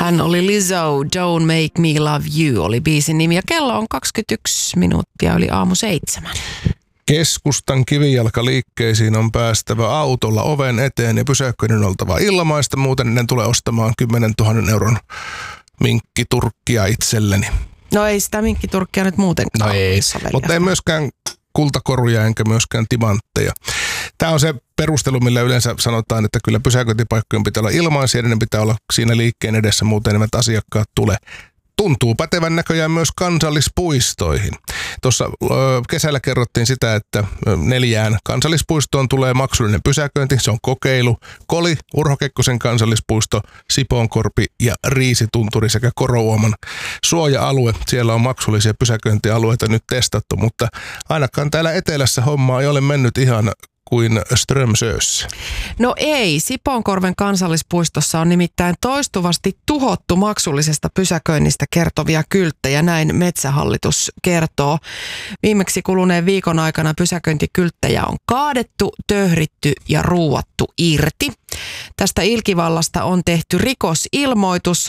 Hän oli Lizzo, Don't Make Me Love You oli biisin nimi ja kello on 21 minuuttia yli aamu 7. Keskustan kivijalkaliikkeisiin on päästävä autolla oven eteen ja pysäköinnin oltava ilmaista, muuten ne tulee ostamaan 10 000 euron minkkiturkkia itselleni. No ei sitä minkkiturkkia nyt muutenkaan. No ei, mutta ei myöskään kultakoruja enkä myöskään timantteja. Tämä on se perustelu, millä yleensä sanotaan, että kyllä pysäköintipaikkojen pitää olla ilmaisia, ne pitää olla siinä liikkeen edessä, muuten eivät asiakkaat tule. Tuntuu pätevän näköjään myös kansallispuistoihin. Tuossa kesällä kerrottiin sitä, että 4 kansallispuistoon tulee maksullinen pysäköinti. Se on kokeilu. Koli, Urho Kekkosen kansallispuisto, Sipoonkorpi ja Riisitunturi sekä Korouoman suoja-alue. Siellä on maksullisia pysäköintialueita nyt testattu, mutta ainakaan täällä etelässä homma ei ole mennyt ihan kuin Strömsössä. No ei, Sipoonkorven kansallispuistossa on nimittäin toistuvasti tuhottu maksullisesta pysäköinnistä kertovia kylttejä, näin Metsähallitus kertoo. Viimeksi kuluneen viikon aikana pysäköintikylttejä on kaadettu, töhritty ja ruuattu irti. Tästä ilkivallasta on tehty rikosilmoitus,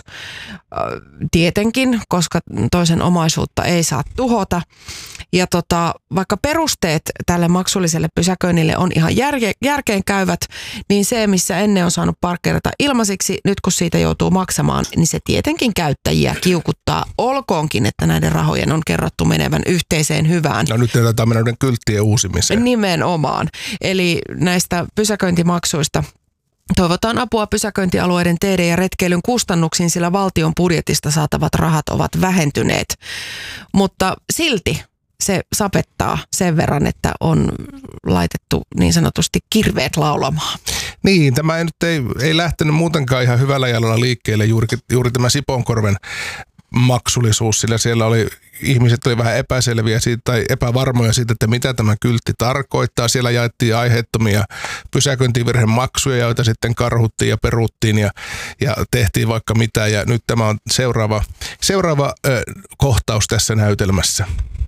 tietenkin, koska toisen omaisuutta ei saa tuhota. Ja vaikka perusteet tälle maksulliselle pysäköinnille on ihan järkeen käyvät, niin se, missä ennen on saanut parkkeerata ilmaisiksi, nyt kun siitä joutuu maksamaan, niin se tietenkin käyttäjiä kiukuttaa. Olkoonkin, että näiden rahojen on kerrottu menevän yhteiseen hyvään. No nyt tätä mennä kylttien uusimiseen. Nimenomaan. Eli näistä pysäköintimaksuista toivotaan apua pysäköintialueiden teiden ja retkeilyn kustannuksiin, sillä valtion budjetista saatavat rahat ovat vähentyneet. Mutta silti se sapettaa sen verran, että on laitettu niin sanotusti kirveet laulamaan. Niin, tämä ei lähtenyt muutenkaan ihan hyvällä jalalla liikkeelle juuri tämä Sipoonkorven maksullisuus, sillä siellä ihmiset oli vähän epäselviä siitä, tai epävarmoja siitä, että mitä tämä kyltti tarkoittaa. Siellä jaettiin aiheettomia pysäköintivirhemaksuja, joita sitten karhuttiin ja peruttiin ja tehtiin vaikka mitä. Ja nyt tämä on seuraava kohtaus tässä näytelmässä.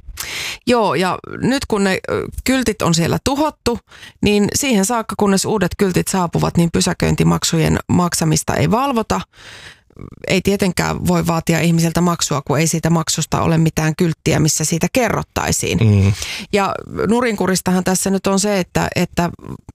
Joo, ja nyt kun ne kyltit on siellä tuhottu, niin siihen saakka, kunnes uudet kyltit saapuvat, niin pysäköintimaksujen maksamista ei valvota. Ei tietenkään voi vaatia ihmiseltä maksua, kun ei siitä maksusta ole mitään kylttiä, missä siitä kerrottaisiin. Mm. Ja nurinkuristahan tässä nyt on se, että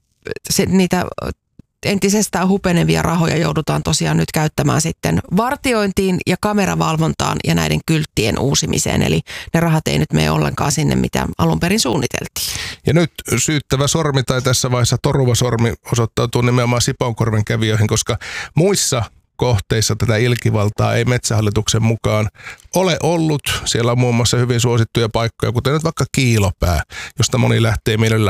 niitä entisestään hupenevia rahoja joudutaan tosiaan nyt käyttämään sitten vartiointiin ja kameravalvontaan ja näiden kylttien uusimiseen. Eli ne rahat ei nyt mene ollenkaan sinne, mitä alun perin suunniteltiin. Ja nyt syyttävä sormi tai tässä vaiheessa toruva sormi osoittautuu nimenomaan Sipoonkorven kävijöihin, koska muissa kohteissa tätä ilkivaltaa ei Metsähallituksen mukaan ole ollut. Siellä on muun muassa hyvin suosittuja paikkoja, kuten nyt vaikka Kiilopää, josta moni lähtee mielellään